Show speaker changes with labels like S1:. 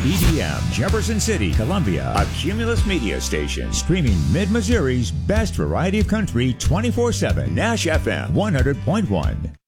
S1: WEDM, Jefferson City, Columbia, a Cumulus media station, streaming Mid-Missouri's best variety of country 24/7, Nash FM 100.1.